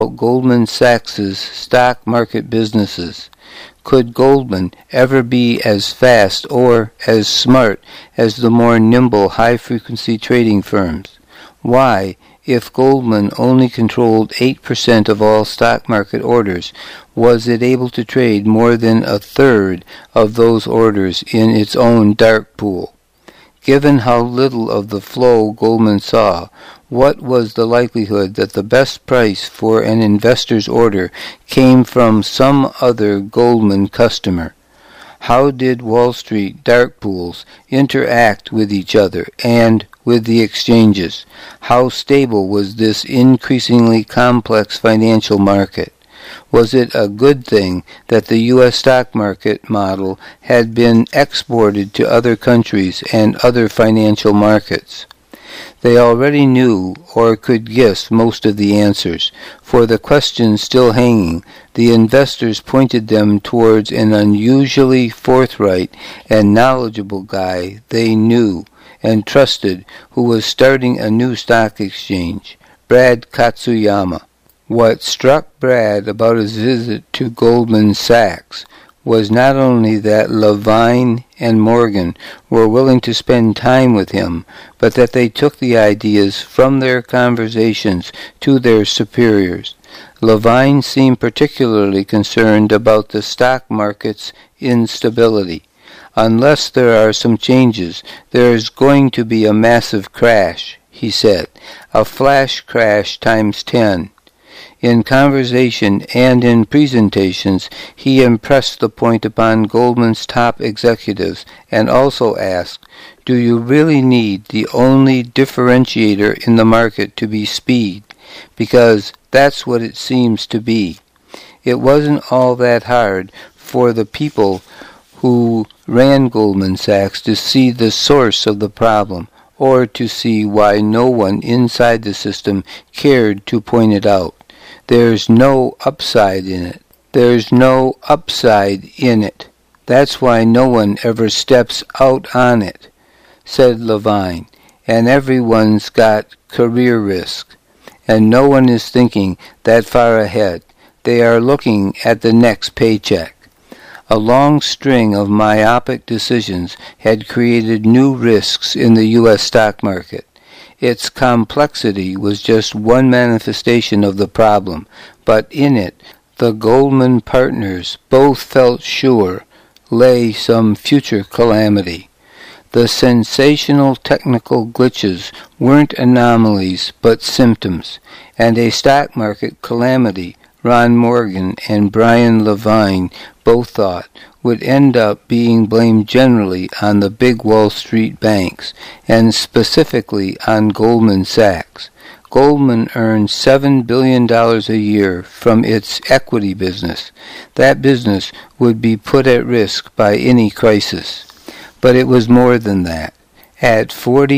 Goldman Sachs's stock market businesses. Could Goldman ever be as fast or as smart as the more nimble high-frequency trading firms? Why, if Goldman only controlled 8% of all stock market orders, was it able to trade more than a third of those orders in its own dark pool? Given how little of the flow Goldman saw, what was the likelihood that the best price for an investor's order came from some other Goldman customer? How did Wall Street dark pools interact with each other and with the exchanges? How stable was this increasingly complex financial market? Was it a good thing that the U.S. stock market model had been exported to other countries and other financial markets? They already knew or could guess most of the answers. For the questions still hanging, the investors pointed them towards an unusually forthright and knowledgeable guy they knew and trusted who was starting a new stock exchange, Brad Katsuyama. What struck Brad about his visit to Goldman Sachs was not only that Levine and Morgan were willing to spend time with him, but that they took the ideas from their conversations to their superiors. Levine seemed particularly concerned about the stock market's instability. Unless there are some changes, there is going to be a massive crash, he said, a flash crash times 10. In conversation and in presentations, he impressed the point upon Goldman's top executives and also asked, "Do you really need the only differentiator in the market to be speed? Because that's what it seems to be." It wasn't all that hard for the people who ran Goldman Sachs to see the source of the problem, or to see why no one inside the system cared to point it out. There's no upside in it. There's no upside in it. That's why no one ever steps out on it, said Levine. And everyone's got career risk. And no one is thinking that far ahead. They are looking at the next paycheck. A long string of myopic decisions had created new risks in the U.S. stock market. Its complexity was just one manifestation of the problem, but in it, the Goldman partners both felt sure lay some future calamity. The sensational technical glitches weren't anomalies but symptoms, and a stock market calamity, Ron Morgan and Brian Levine both thought, would end up being blamed generally on the big Wall Street banks, and specifically on Goldman Sachs. Goldman earned $7 billion a year from its equity business. That business would be put at risk by any crisis. But it was more than that. At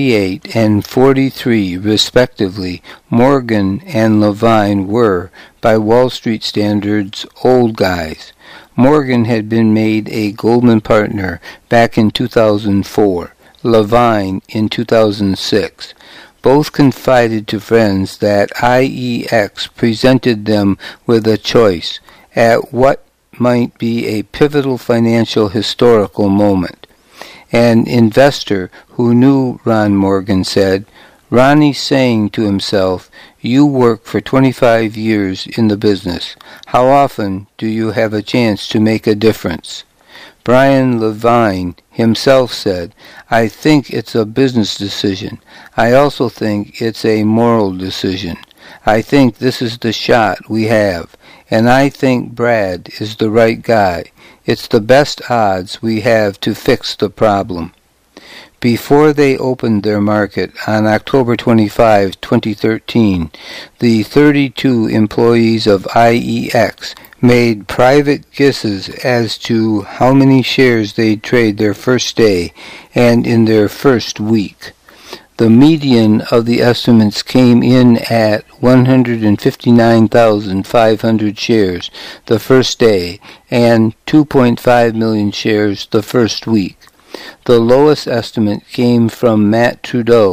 48 and 43, respectively, Morgan and Levine were, by Wall Street standards, old guys. Morgan had been made a Goldman partner back in 2004, Levine in 2006. Both confided to friends that IEX presented them with a choice at what might be a pivotal financial historical moment. An investor who knew Ron Morgan said, "Ronnie's saying to himself, you work for 25 years in the business. How often do you have a chance to make a difference?" Brian Levine himself said, "I think it's a business decision. I also think it's a moral decision. I think this is the shot we have, and I think Brad is the right guy. It's the best odds we have to fix the problem." Before they opened their market on October 25, 2013, the 32 employees of IEX made private guesses as to how many shares they'd trade their first day and in their first week. The median of the estimates came in at 159,500 shares the first day and 2.5 million shares the first week. The lowest estimate came from Matt Trudeau,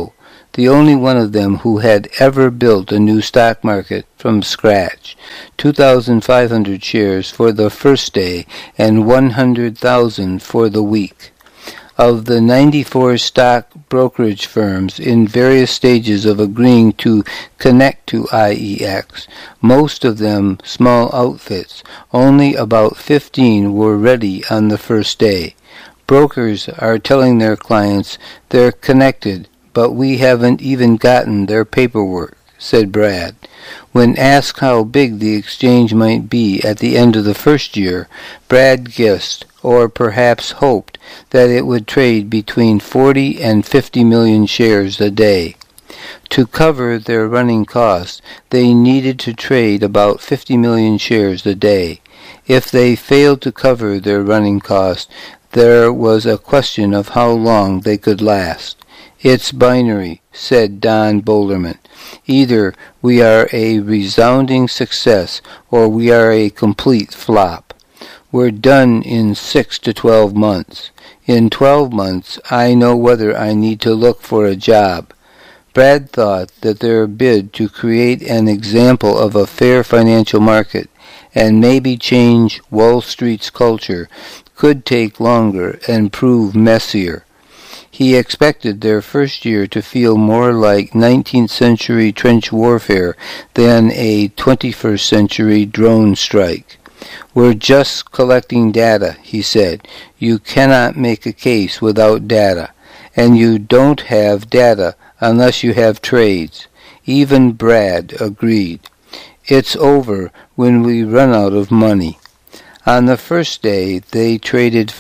the only one of them who had ever built a new stock market from scratch. 2,500 shares for the first day and 100,000 for the week. Of the 94 stock brokerage firms in various stages of agreeing to connect to IEX, most of them small outfits, only about 15 were ready on the first day. Brokers are telling their clients they're connected, but we haven't even gotten their paperwork, said Brad. When asked how big the exchange might be at the end of the first year, Brad guessed, or perhaps hoped, that it would trade between 40 and 50 million shares a day. To cover their running costs, they needed to trade about 50 million shares a day. If they failed to cover their running costs, there was a question of how long they could last. It's binary, said Don Bolerman. Either we are a resounding success or we are a complete flop. We're done in 6 to 12 months. In 12 months, I know whether I need to look for a job. Brad thought that their bid to create an example of a fair financial market and maybe change Wall Street's culture could take longer and prove messier. He expected their first year to feel more like 19th century trench warfare than a 21st century drone strike. We're just collecting data, he said. You cannot make a case without data, and you don't have data unless you have trades. Even Brad agreed. It's over when we run out of money. On the first day, they traded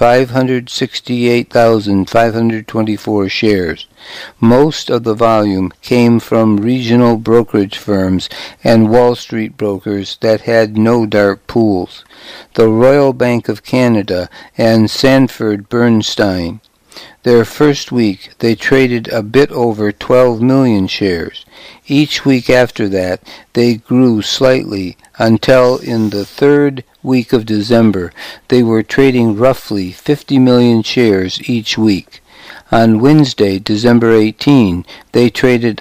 568,524 shares. Most of the volume came from regional brokerage firms and Wall Street brokers that had no dark pools, the Royal Bank of Canada and Sanford Bernstein. Their first week, they traded a bit over 12 million shares. Each week after that, they grew slightly until in the third week of December, they were trading roughly 50 million shares each week. On Wednesday, December 18, they traded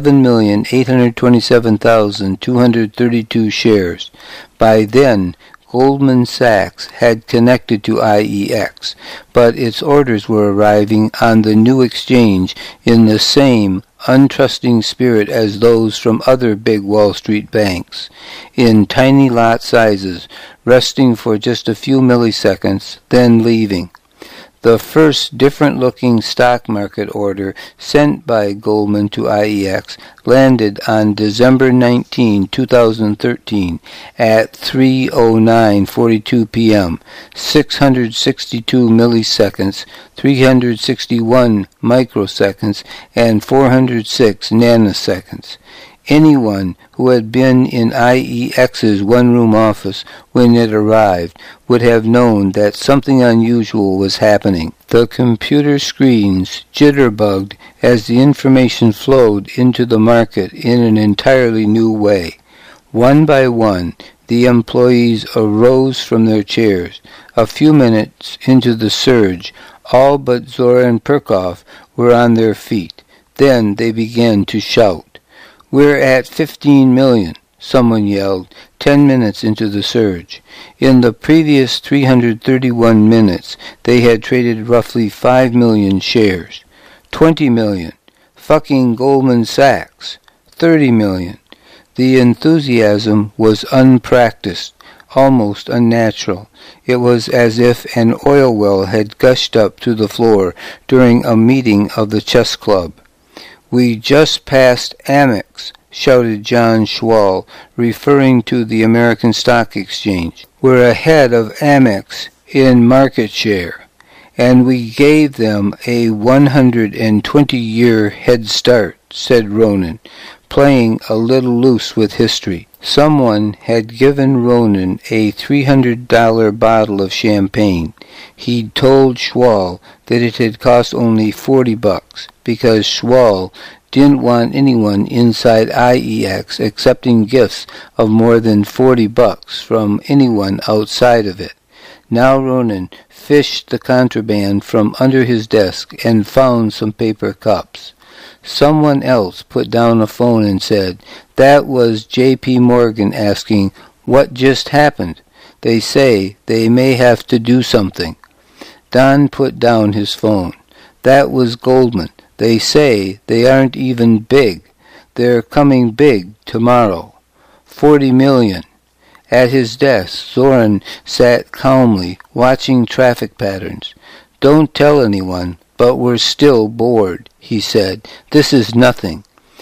11,827,232 shares. By then, Goldman Sachs had connected to IEX, but its orders were arriving on the new exchange in the same untrusting spirit as those from other big Wall Street banks, in tiny lot sizes, resting for just a few milliseconds, then leaving. The first different-looking stock market order sent by Goldman to IEX landed on December 19, 2013 at 3:09:42 p.m., 662 milliseconds, 361 microseconds, and 406 nanoseconds. Anyone who had been in IEX's one-room office when it arrived would have known that something unusual was happening. The computer screens jitterbugged as the information flowed into the market in an entirely new way. One by one, the employees arose from their chairs. A few minutes into the surge, all but Zoran Perkov were on their feet. Then they began to shout. "We're at 15 million, someone yelled, 10 minutes into the surge. In the previous 331 minutes, they had traded roughly 5 million shares. 20 million. Fucking Goldman Sachs. 30 million. The enthusiasm was unpracticed, almost unnatural. It was as if an oil well had gushed up to the floor during a meeting of the chess club. "We just passed Amex," shouted John Schwal, referring to the American Stock Exchange. "We're ahead of Amex in market share, and we gave them a 120-year head start," said Ronan, playing a little loose with history. Someone had given Ronan a $300 bottle of champagne. He'd told Schwal that it had cost only $40, because Schwal didn't want anyone inside IEX accepting gifts of more than $40 from anyone outside of it. Now Ronan fished the contraband from under his desk and found some paper cups. Someone else put down the phone and said, "That was J.P. Morgan asking, 'What just happened?' They say they may have to do something." Don put down his phone. "That was Goldman. They say they aren't even big. They're coming big tomorrow. 40 million. At his desk, Zoran sat calmly, watching traffic patterns. "Don't tell anyone, but we're still bored," he said. "This is nothing."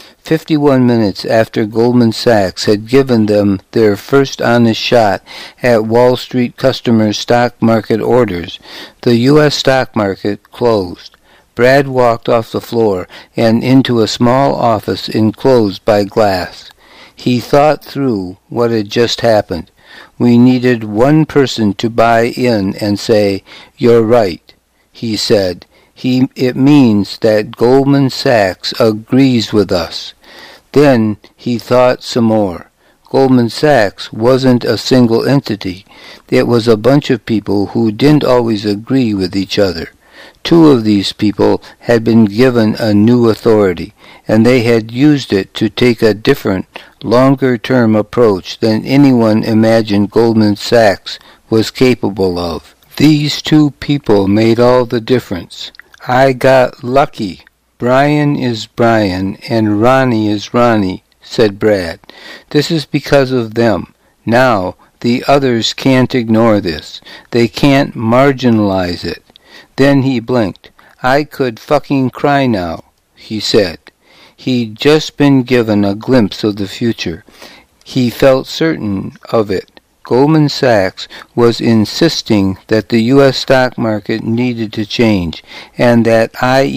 51 minutes after Goldman Sachs had given them their first honest shot at Wall Street customers' stock market orders, the U.S. stock market closed. Brad walked off the floor and into a small office enclosed by glass. He thought through what had just happened. We needed one person to buy in and say, "You're right," he said. It means that Goldman Sachs agrees with us. Then he thought some more. Goldman Sachs wasn't a single entity. It was a bunch of people who didn't always agree with each other. Two of these people had been given a new authority, and they had used it to take a different, longer-term approach than anyone imagined Goldman Sachs was capable of. These two people made all the difference. I got lucky. "Brian is Brian, and Ronnie is Ronnie," said Brad. "This is because of them. Now, the others can't ignore this. They can't marginalize it." Then he blinked. "I could fucking cry now," he said. He'd just been given a glimpse of the future. He felt certain of it. Goldman Sachs was insisting that the U.S. stock market needed to change, and that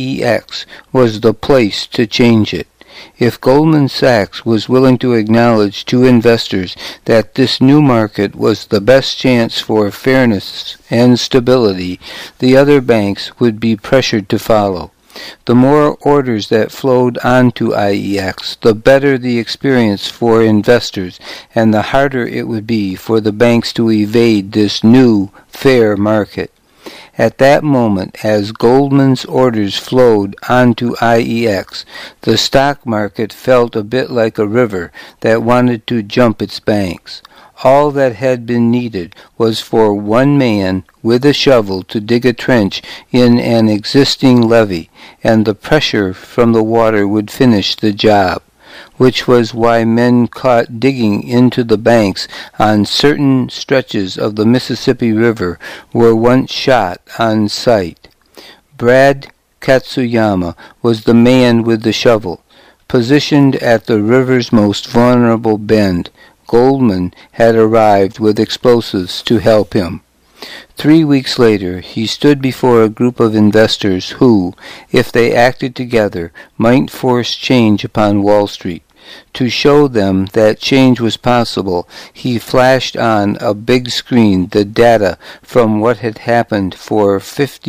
IEX was the place to change it. If Goldman Sachs was willing to acknowledge to investors that this new market was the best chance for fairness and stability, the other banks would be pressured to follow. The more orders that flowed onto IEX, the better the experience for investors, and the harder it would be for the banks to evade this new, fair market. At that moment, as Goldman's orders flowed onto IEX, the stock market felt a bit like a river that wanted to jump its banks. All that had been needed was for one man with a shovel to dig a trench in an existing levee, and the pressure from the water would finish the job, which was why men caught digging into the banks on certain stretches of the Mississippi River were once shot on sight. Brad Katsuyama was the man with the shovel, positioned at the river's most vulnerable bend. Goldman had arrived with explosives to help him. 3 weeks later, he stood before a group of investors who, if they acted together, might force change upon Wall Street. To show them that change was possible, he flashed on a big screen the data from what had happened for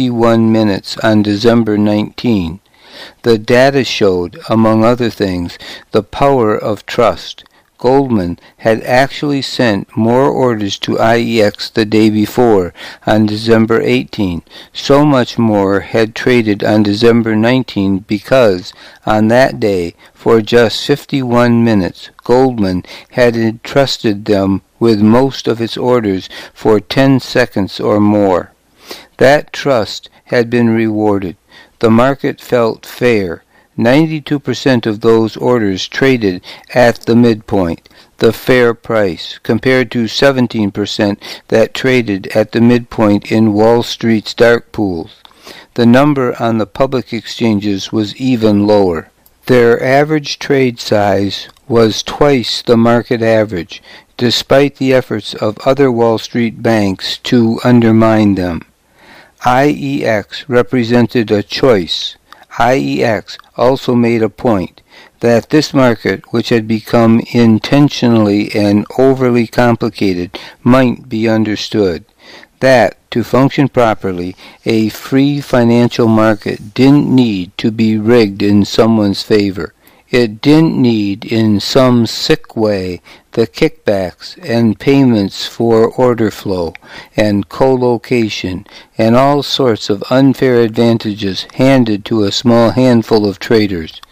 51 minutes on December 19. The data showed, among other things, the power of trust. Goldman had actually sent more orders to IEX the day before, on December 18. So much more had traded on December 19 because, on that day, for just 51 minutes, Goldman had entrusted them with most of its orders for 10 seconds or more. That trust had been rewarded. The market felt fair. 92% of those orders traded at the midpoint, the fair price, compared to 17% that traded at the midpoint in Wall Street's dark pools. The number on the public exchanges was even lower. Their average trade size was twice the market average, despite the efforts of other Wall Street banks to undermine them. IEX represented a choice. IEX also made a point that this market, which had become intentionally and overly complicated, might be understood. That, to function properly, a free financial market didn't need to be rigged in someone's favor. It didn't need, in some sick way, the kickbacks and payments for order flow and co-location and all sorts of unfair advantages handed to a small handful of traders.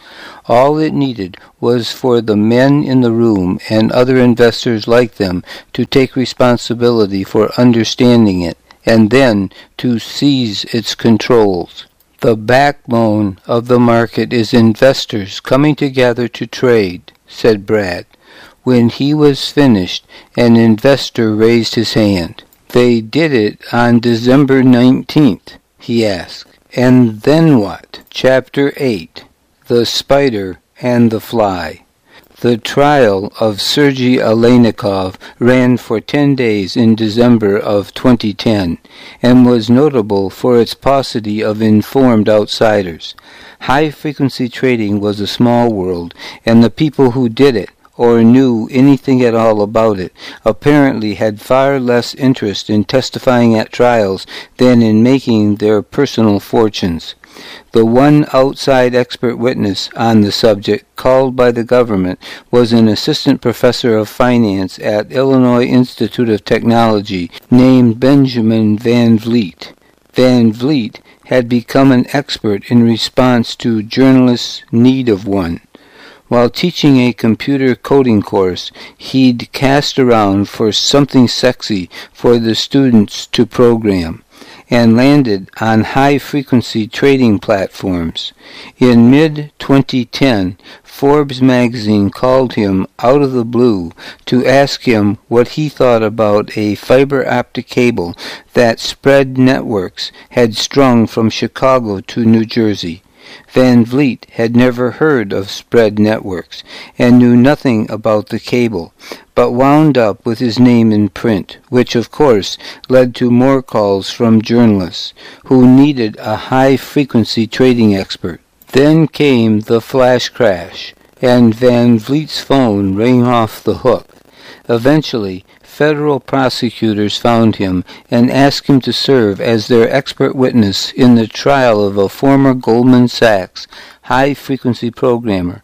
All it needed was for the men in the room and other investors like them to take responsibility for understanding it, and then to seize its controls. The backbone of the market is investors coming together to trade, said Brad. When he was finished, an investor raised his hand. They did it on December 19th, he asked. And then what? Chapter 8. The Spider and the Fly. The trial of Sergei Aleynikov ran for 10 days in December of 2010 and was notable for its paucity of informed outsiders. High-frequency trading was a small world, and the people who did it, or knew anything at all about it, apparently had far less interest in testifying at trials than in making their personal fortunes. The one outside expert witness on the subject called by the government was an assistant professor of finance at Illinois Institute of Technology named Benjamin Van Vliet. Van Vliet had become an expert in response to journalists' need of one. While teaching a computer coding course, he'd cast around for something sexy for the students to program, and landed on high-frequency trading platforms. In mid-2010, Forbes magazine called him out of the blue to ask him what he thought about a fiber optic cable that Spread Networks had strung from Chicago to New Jersey. Van Vliet had never heard of Spread Networks and knew nothing about the cable, but wound up with his name in print, which of course led to more calls from journalists who needed a high-frequency trading expert. Then came the flash crash, and Van Vliet's phone rang off the hook. Eventually, federal prosecutors found him and asked him to serve as their expert witness in the trial of a former Goldman Sachs high-frequency programmer.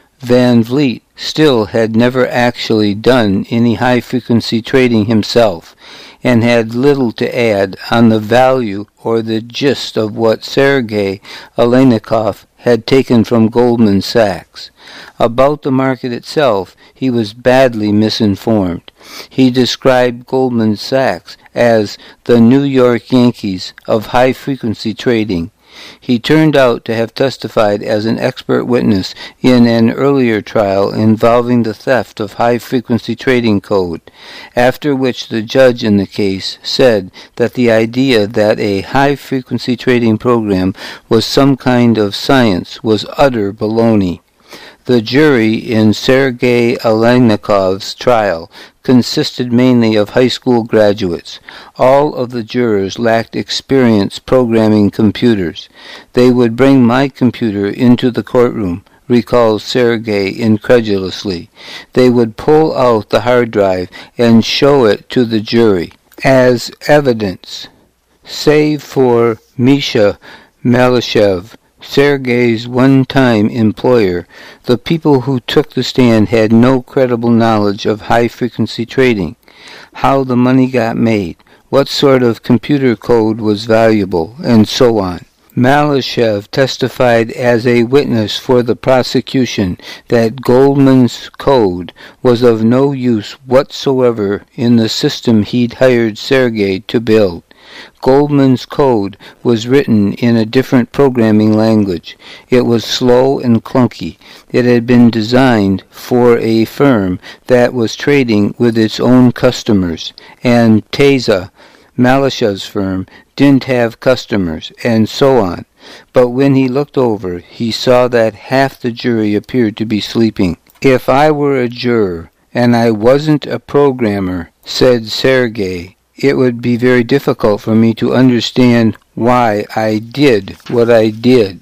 Van Vliet still had never actually done any high-frequency trading himself, and had little to add on the value or the gist of what Sergei Aleynikov had taken from Goldman Sachs. About the market itself, he was badly misinformed. He described Goldman Sachs as the New York Yankees of high-frequency trading. He turned out to have testified as an expert witness in an earlier trial involving the theft of high-frequency trading code, after which the judge in the case said that the idea that a high-frequency trading program was some kind of science was utter baloney. The jury in Sergei Aleynikov's trial consisted mainly of high school graduates. All of the jurors lacked experience programming computers. They would bring my computer into the courtroom, recalls Sergei incredulously. They would pull out the hard drive and show it to the jury as evidence. Save for Misha Malyshev, Sergei's one-time employer, the people who took the stand had no credible knowledge of high-frequency trading, how the money got made, what sort of computer code was valuable, and so on. Malyshev testified as a witness for the prosecution that Goldman's code was of no use whatsoever in the system he'd hired Sergei to build. Goldman's code was written in a different programming language. It was slow and clunky. It had been designed for a firm that was trading with its own customers, and Teza, Malyshev's firm, didn't have customers, and so on. But when he looked over, he saw that half the jury appeared to be sleeping. If I were a juror, and I wasn't a programmer, said Sergei, it would be very difficult for me to understand why I did what I did.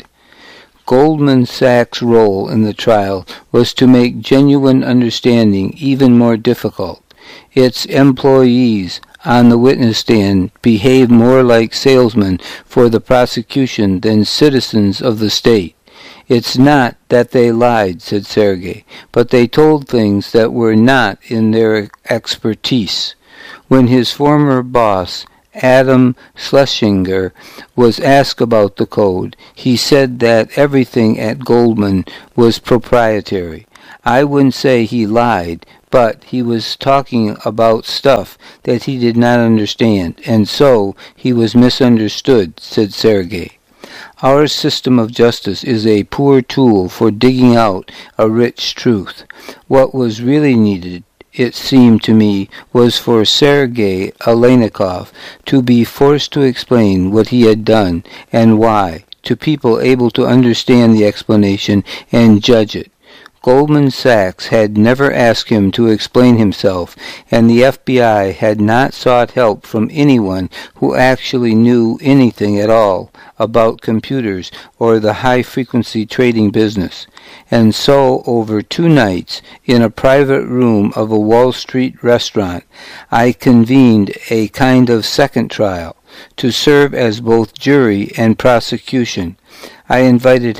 Goldman Sachs' role in the trial was to make genuine understanding even more difficult. Its employees on the witness stand behaved more like salesmen for the prosecution than citizens of the state. It's not that they lied, said Sergei, but they told things that were not in their expertise. When his former boss Adam Schlesinger, was asked about the code, he said that everything at Goldman was proprietary. I wouldn't say he lied, but he was talking about stuff that he did not understand, and so he was misunderstood, said Sergey. Our system of justice is a poor tool for digging out a rich truth. What was really needed, it seemed to me, was for Sergey Aleynikov to be forced to explain what he had done and why, to people able to understand the explanation and judge it. Goldman Sachs had never asked him to explain himself, and the FBI had not sought help from anyone who actually knew anything at all about computers or the high-frequency trading business. And so, over 2 nights, in a private room of a Wall Street restaurant, I convened a kind of second trial, to serve as both jury and prosecution. I invited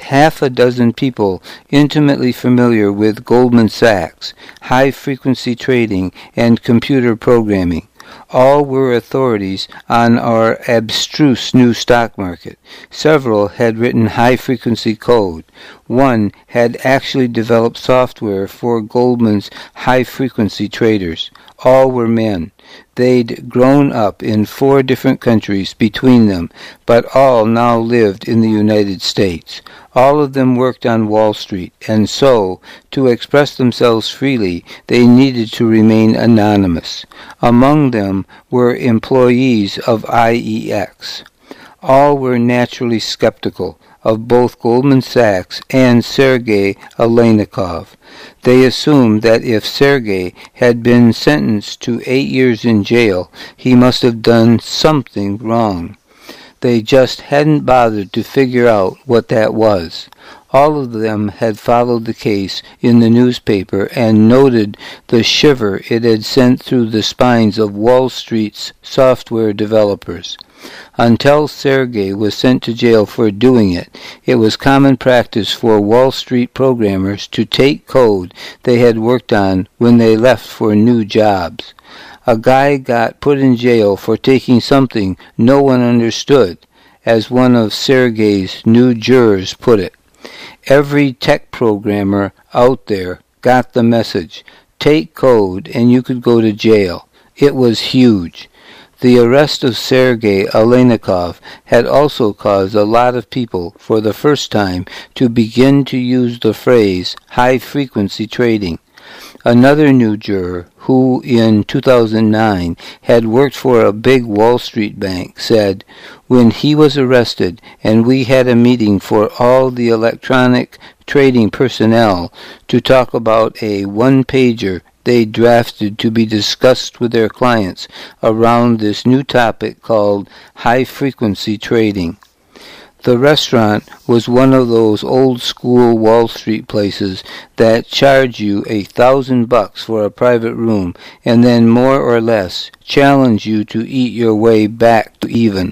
6 people intimately familiar with Goldman Sachs, high-frequency trading, and computer programming. All were authorities on our abstruse new stock market. Several had written high-frequency code. One had actually developed software for Goldman's high-frequency traders. All were men. They'd grown up in 4 different countries between them, but all now lived in the United States. All of them worked on Wall Street, and so, to express themselves freely, they needed to remain anonymous. Among them were employees of IEX. All were naturally skeptical of both Goldman Sachs and Sergey Aleynikov. They assumed that if Sergey had been sentenced to 8 years in jail, he must have done something wrong. They just hadn't bothered to figure out what that was. All of them had followed the case in the newspaper and noted the shiver it had sent through the spines of Wall Street's software developers. Until Sergey was sent to jail for doing it, it was common practice for Wall Street programmers to take code they had worked on when they left for new jobs. A guy got put in jail for taking something no one understood, as one of Sergey's new jurors put it. Every tech programmer out there got the message. Take code and you could go to jail. It was huge. The arrest of Sergey Aleynikov had also caused a lot of people, for the first time, to begin to use the phrase high-frequency trading. Another new juror, who in 2009 had worked for a big Wall Street bank, said, when he was arrested and we had a meeting for all the electronic trading personnel to talk about a one-pager they drafted to be discussed with their clients around this new topic called high-frequency trading. The restaurant was one of those old-school Wall Street places that charge you $1,000 for a private room and then more or less challenge you to eat your way back to even.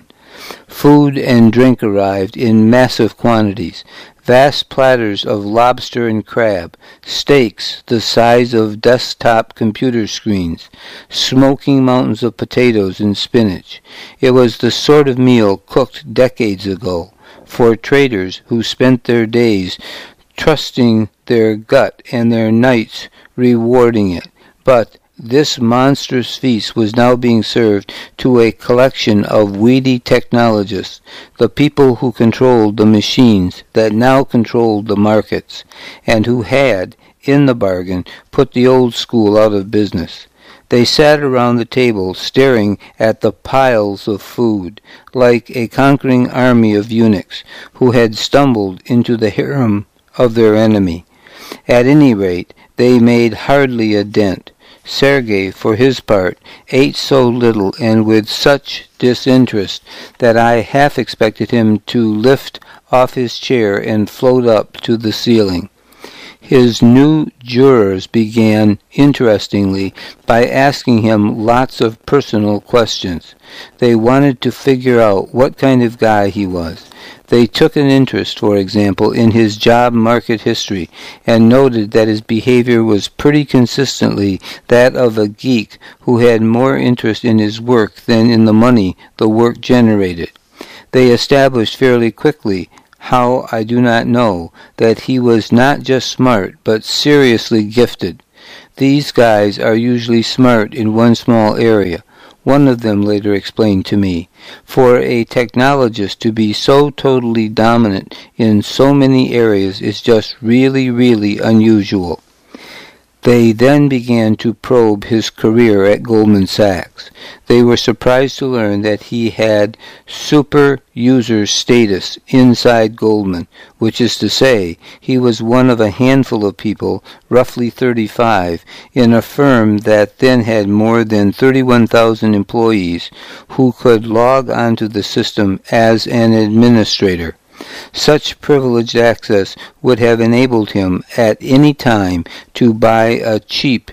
Food and drink arrived in massive quantities. Vast platters of lobster and crab, steaks the size of desktop computer screens, smoking mountains of potatoes and spinach. It was the sort of meal cooked decades ago for traders who spent their days trusting their gut and their nights rewarding it. But this monstrous feast was now being served to a collection of weedy technologists, the people who controlled the machines that now controlled the markets, and who had, in the bargain, put the old school out of business. They sat around the table staring at the piles of food, like a conquering army of eunuchs who had stumbled into the harem of their enemy. At any rate, they made hardly a dent. Sergey, for his part, ate so little and with such disinterest that I half expected him to lift off his chair and float up to the ceiling. His new jurors began, interestingly, by asking him lots of personal questions. They wanted to figure out what kind of guy he was. They took an interest, for example, in his job market history, and noted that his behavior was pretty consistently that of a geek who had more interest in his work than in the money the work generated. They established fairly quickly, how I do not know, that he was not just smart, but seriously gifted. These guys are usually smart in one small area. One of them later explained to me. For a technologist to be so totally dominant in so many areas is just really, really unusual. They then began to probe his career at Goldman Sachs. They were surprised to learn that he had super user status inside Goldman, which is to say, he was one of a handful of people, roughly 35, in a firm that then had more than 31,000 employees who could log onto the system as an administrator. Such privileged access would have enabled him at any time to buy a cheap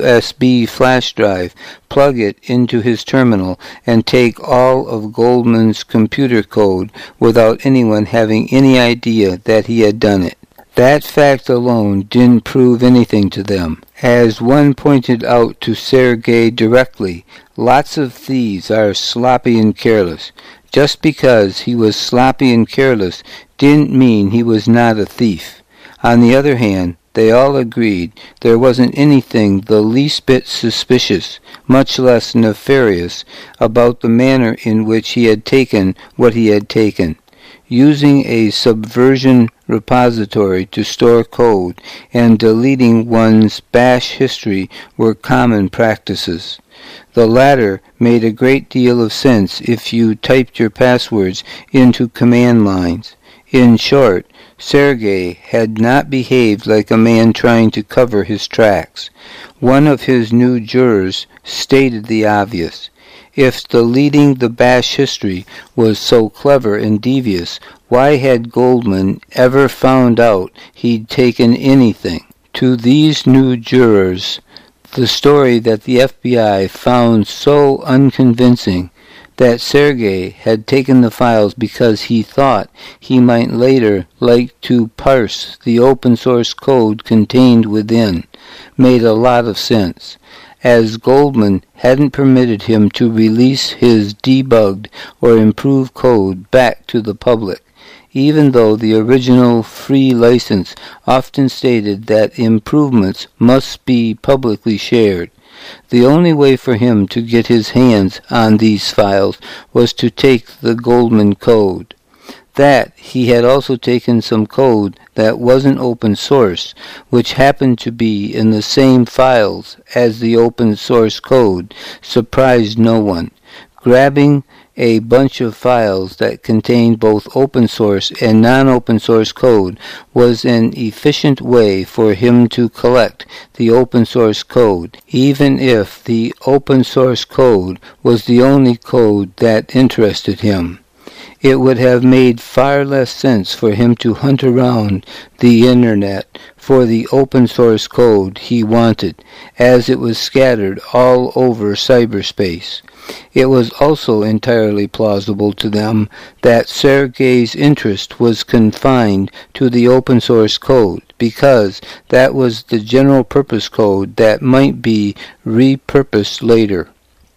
USB flash drive, plug it into his terminal, and take all of Goldman's computer code without anyone having any idea that he had done it. That fact alone didn't prove anything to them. As one pointed out to Sergey directly, lots of thieves are sloppy and careless. Just because he was sloppy and careless didn't mean he was not a thief. On the other hand, they all agreed there wasn't anything the least bit suspicious, much less nefarious, about the manner in which he had taken what he had taken. Using a subversion repository to store code and deleting one's bash history were common practices. The latter made a great deal of sense if you typed your passwords into command lines. In short, Sergey had not behaved like a man trying to cover his tracks. One of his new jurors stated the obvious. If deleting the bash history was so clever and devious, why had Goldman ever found out he'd taken anything? To these new jurors, the story that the FBI found so unconvincing that Sergey had taken the files because he thought he might later like to parse the open source code contained within made a lot of sense, as Goldman hadn't permitted him to release his debugged or improved code back to the public, even though the original free license often stated that improvements must be publicly shared. The only way for him to get his hands on these files was to take the Goldman code. That he had also taken some code that wasn't open source, which happened to be in the same files as the open source code, surprised no one. Grabbing a bunch of files that contained both open source and non-open source code was an efficient way for him to collect the open source code, even if the open source code was the only code that interested him. It would have made far less sense for him to hunt around the internet for the open source code he wanted, as it was scattered all over cyberspace. It was also entirely plausible to them that Sergey's interest was confined to the open source code, because that was the general purpose code that might be repurposed later.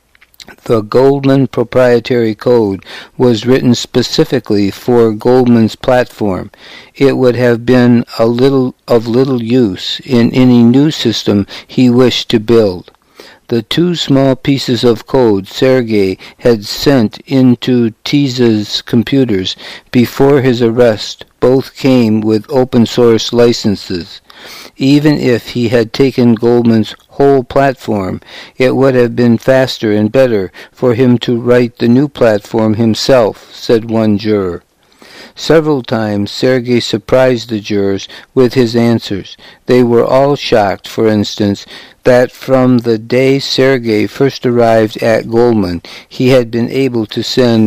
The Goldman proprietary code was written specifically for Goldman's platform. It would have been of little use in any new system he wished to build. The two small pieces of code Sergey had sent into Tisa's computers before his arrest both came with open source licenses. Even if he had taken Goldman's whole platform, it would have been faster and better for him to write the new platform himself, said one juror. Several times Sergey surprised the jurors with his answers. They were all shocked, for instance, that from the day Sergey first arrived at Goldman, he had been able to send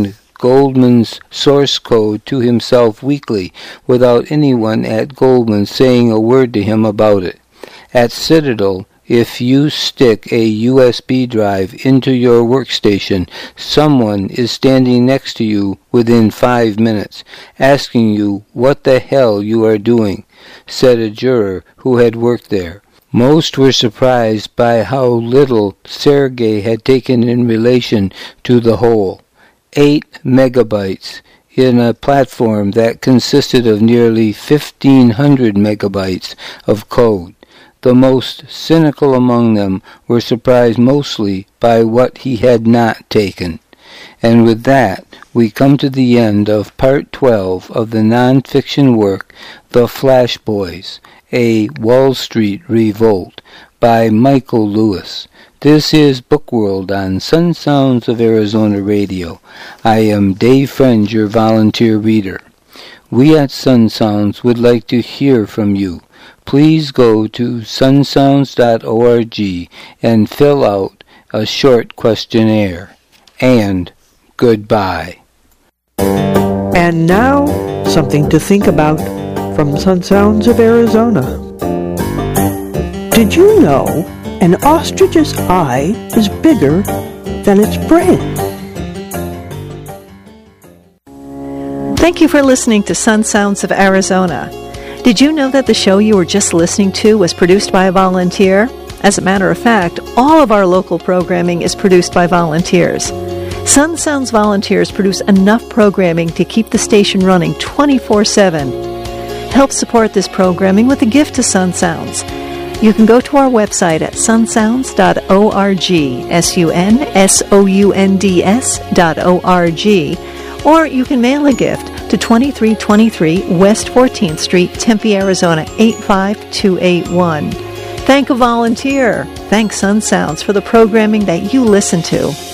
Goldman's source code to himself weekly without anyone at Goldman saying a word to him about it. At Citadel, if you stick a USB drive into your workstation, someone is standing next to you within 5 minutes, asking you what the hell you are doing, said a juror who had worked there. Most were surprised by how little Sergey had taken in relation to the whole. 8 megabytes in a platform that consisted of nearly 1,500 megabytes of code. The most cynical among them were surprised mostly by what he had not taken. And with that, we come to the end of Part 12 of the non-fiction work, The Flash Boys, A Wall Street Revolt, by Michael Lewis. This is Bookworld on Sun Sounds of Arizona Radio. I am Dave Friend, your volunteer reader. We at Sun Sounds would like to hear from you. Please go to sunsounds.org and fill out a short questionnaire. And goodbye. And now, something to think about from Sun Sounds of Arizona. Did you know an ostrich's eye is bigger than its brain? Thank you for listening to Sun Sounds of Arizona. Did you know that the show you were just listening to was produced by a volunteer? As a matter of fact, all of our local programming is produced by volunteers. Sun Sounds volunteers produce enough programming to keep the station running 24/7. Help support this programming with a gift to Sun Sounds. You can go to our website at sunsounds.org, sunsounds.org, or you can mail a gift to 2323 West 14th Street, Tempe, Arizona 85281. Thank a volunteer. Thank Sun Sounds for the programming that you listen to.